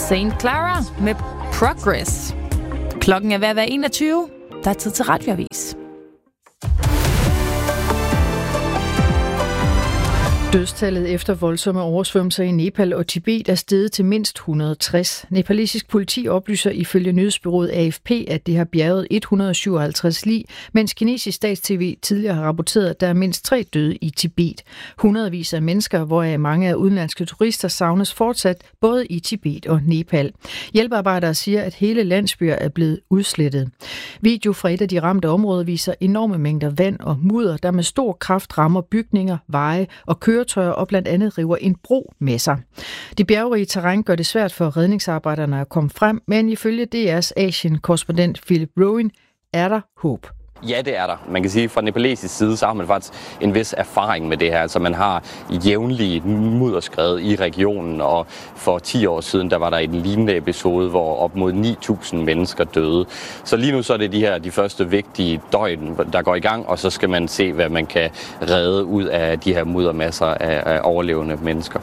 St. Clara med Progress. Klokken er ved at være 21. Der er tid til radioavis. Dødstallet efter voldsomme oversvømmelser i Nepal og Tibet er steget til mindst 160. Nepalesisk politi oplyser ifølge nyhedsbureauet AFP, at det har bjerget 157 lig, mens kinesisk stats-TV tidligere har rapporteret, at der er mindst 3 døde i Tibet. Hundredvis af mennesker, hvoraf mange af udenlandske turister, savnes fortsat både i Tibet og Nepal. Hjælpearbejdere siger, at hele landsbyer er blevet udslettet. Video fra et af de ramte områder viser enorme mængder vand og mudder, der med stor kraft rammer bygninger, veje og køretøjer og blandt andet river en bro med sig. Det bjergrige terræn gør det svært for redningsarbejderne at komme frem, men ifølge DR's Asien-korrespondent Philip Rowan er der håb. Ja, det er der. Man kan sige, at fra nepalesisk side, så har man faktisk en vis erfaring med det her. Altså man har jævnlige mudderskred i regionen, og for 10 år siden, der var der en lignende episode, hvor op mod 9.000 mennesker døde. Så lige nu så er det de første vigtige døgn, der går i gang, og så skal man se, hvad man kan redde ud af de her muddermasser af overlevende mennesker.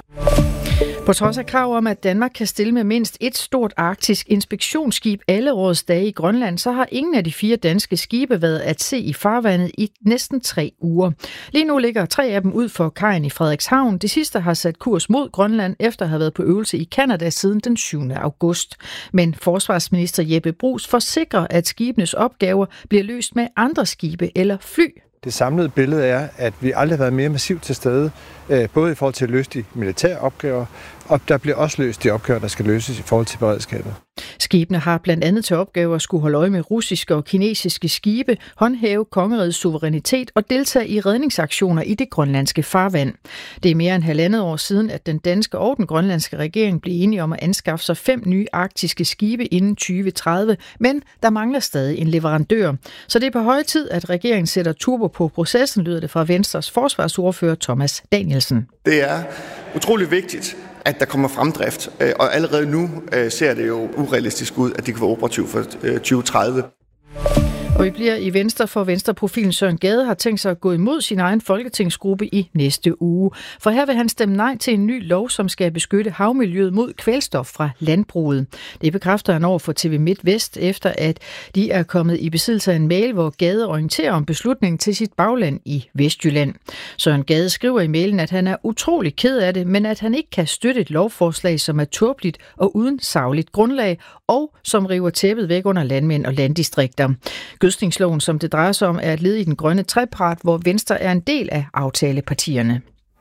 På trods af krav om, at Danmark kan stille med mindst et stort arktisk inspektionsskib alle årets dage i Grønland, så har ingen af de 4 danske skibe været at se i farvandet i næsten 3 uger. Lige nu ligger 3 af dem ud for kajen i Frederikshavn. De sidste har sat kurs mod Grønland efter at have været på øvelse i Canada siden den 7. august. Men forsvarsminister Jeppe Bruus forsikrer, at skibenes opgaver bliver løst med andre skibe eller fly. Det samlede billede er, at vi aldrig har været mere massivt til stede, både i forhold til at løse de militære opgaver, og der bliver også løst de opgaver, der skal løses i forhold til beredskabet. Skibene har blandt andet til opgave at skulle holde øje med russiske og kinesiske skibe, håndhæve kongerigets suverænitet og deltage i redningsaktioner i det grønlandske farvand. Det er mere end 1,5 år siden, at den danske og den grønlandske regering blev enige om at anskaffe sig 5 nye arktiske skibe inden 2030, men der mangler stadig en leverandør. Så det er på høje tid, at regeringen sætter turbo på processen, lyder det fra Venstres forsvarsordfører Thomas Danielsen. Det er utrolig vigtigt, at der kommer fremdrift, og allerede nu ser det jo urealistisk ud, at det kan være operativt for 2030. Og vi bliver i Venstre, for Venstreprofilen Søren Gade har tænkt sig at gå imod sin egen folketingsgruppe i næste uge. For her vil han stemme nej til en ny lov, som skal beskytte havmiljøet mod kvælstof fra landbruget. Det bekræfter han over for TV MidtVest, efter at de er kommet i besiddelse af en mail, hvor Gade orienterer om beslutningen til sit bagland i Vestjylland. Søren Gade skriver i mailen, at han er utrolig ked af det, men at han ikke kan støtte et lovforslag, som er tåbeligt og uden sagligt grundlag, og som river tæppet væk under landmænd og landdistrikter. Gødskningsloven, som det drejer sig om, er et led i den grønne trepart, hvor Venstre er en del af aftalepartierne.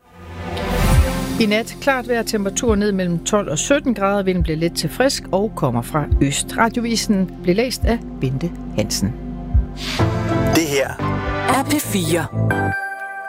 I nat klart vejr, temperatur ned mellem 12 og 17 grader, vinden bliver let til frisk og kommer fra øst. Radiovisen blev læst af Bente Hansen. Det her er P4.